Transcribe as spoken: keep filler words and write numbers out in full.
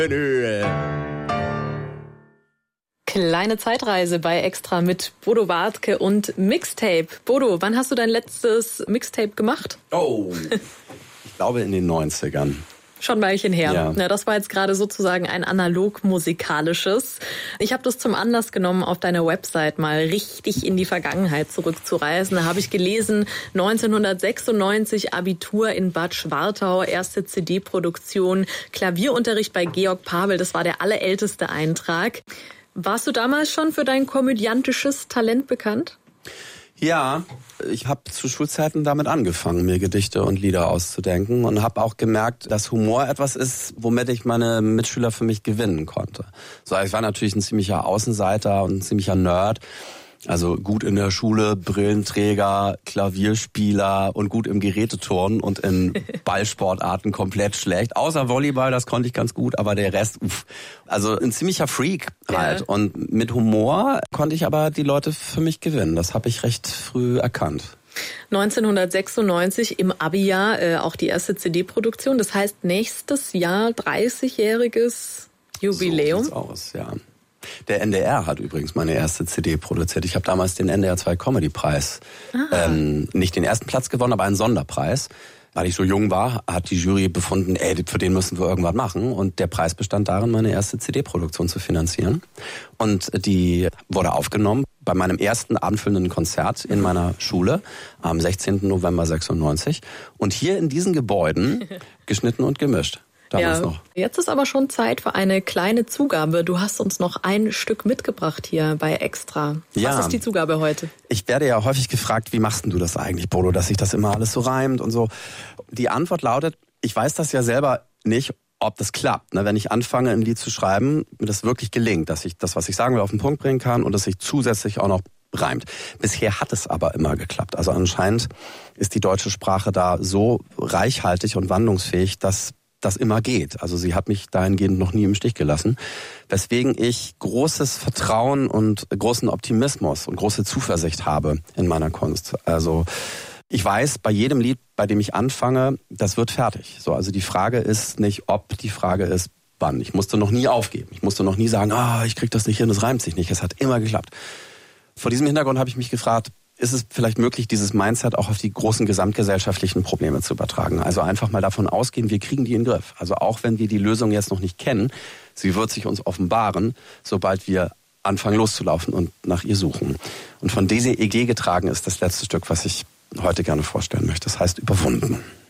Kleine Zeitreise bei Extra mit Bodo Wartke und Mixtape. Bodo, wann hast du dein letztes Mixtape gemacht? Oh, ich glaube in den neunzigern. Schon ein Weilchen her. Ja. Ja, das war jetzt gerade sozusagen ein analog-musikalisches. Ich habe das zum Anlass genommen, auf deiner Website mal richtig in die Vergangenheit zurückzureisen. Da habe ich gelesen, neunzehnhundertsechsundneunzig Abitur in Bad Schwartau, erste C D-Produktion, Klavierunterricht bei Georg Pabel, das war der allerälteste Eintrag. Warst du damals schon für dein komödiantisches Talent bekannt? Ja, ich habe zu Schulzeiten damit angefangen, mir Gedichte und Lieder auszudenken und habe auch gemerkt, dass Humor etwas ist, womit ich meine Mitschüler für mich gewinnen konnte. So, ich war natürlich ein ziemlicher Außenseiter und ein ziemlicher Nerd. Also gut in der Schule, Brillenträger, Klavierspieler und gut im Geräteturnen und in Ballsportarten komplett schlecht. Außer Volleyball, das konnte ich ganz gut, aber der Rest, uff. Also ein ziemlicher Freak halt. Ja. Und mit Humor konnte ich aber die Leute für mich gewinnen. Das habe ich recht früh erkannt. neunzehnhundertsechsundneunzig im Abi-Jahr, äh, auch die erste C D-Produktion. Das heißt, nächstes Jahr dreißigjähriges Jubiläum. So sieht's aus, ja. Der N D R hat übrigens meine erste C D produziert. Ich habe damals den N D R zwei Comedy-Preis, ähm, nicht den ersten Platz gewonnen, aber einen Sonderpreis. Weil ich so jung war, hat die Jury befunden, ey, für den müssen wir irgendwas machen. Und der Preis bestand darin, meine erste C D-Produktion zu finanzieren. Und die wurde aufgenommen bei meinem ersten abendfüllenden Konzert in meiner Schule am sechzehnten November sechsundneunzig. Und hier in diesen Gebäuden geschnitten und gemischt. Damals ja, noch. Jetzt ist aber schon Zeit für eine kleine Zugabe. Du hast uns noch ein Stück mitgebracht hier bei Extra. Ja. Was ist die Zugabe heute? Ich werde ja häufig gefragt, wie machst denn du das eigentlich, Bodo, dass sich das immer alles so reimt und so. Die Antwort lautet, ich weiß das ja selber nicht, ob das klappt. Wenn ich anfange, ein Lied zu schreiben, mir das wirklich gelingt, dass ich das, was ich sagen will, auf den Punkt bringen kann und dass sich zusätzlich auch noch reimt. Bisher hat es aber immer geklappt. Also anscheinend ist die deutsche Sprache da so reichhaltig und wandlungsfähig, dass das immer geht. Also sie hat mich dahingehend noch nie im Stich gelassen. Weswegen ich großes Vertrauen und großen Optimismus und große Zuversicht habe in meiner Kunst. Also ich weiß, bei jedem Lied, bei dem ich anfange, das wird fertig. So, also die Frage ist nicht ob, die Frage ist wann. Ich musste noch nie aufgeben. Ich musste noch nie sagen, ah, ich krieg das nicht hin, das reimt sich nicht. Es hat immer geklappt. Vor diesem Hintergrund habe ich mich gefragt, ist es vielleicht möglich, dieses Mindset auch auf die großen gesamtgesellschaftlichen Probleme zu übertragen. Also einfach mal davon ausgehen, wir kriegen die in den Griff. Also auch wenn wir die Lösung jetzt noch nicht kennen, sie wird sich uns offenbaren, sobald wir anfangen loszulaufen und nach ihr suchen. Und von dieser Idee getragen ist das letzte Stück, was ich heute gerne vorstellen möchte. Das heißt Überwunden.